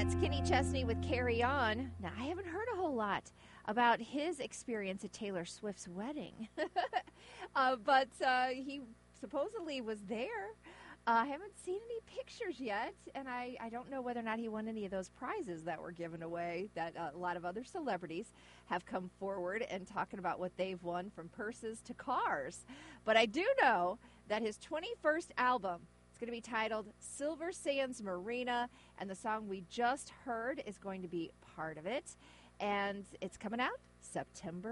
That's Kenny Chesney with Carry On. Now, I haven't heard a whole lot about his experience at Taylor Swift's wedding, but he supposedly was there. I haven't seen any pictures yet, and I don't know whether or not he won any of those prizes that were given away that a lot of other celebrities have come forward and talking about what they've won, from purses to cars. But I do know that his 21st album, it's going to be titled Silver Sands Marina, and the song we just heard is going to be part of it. And it's coming out September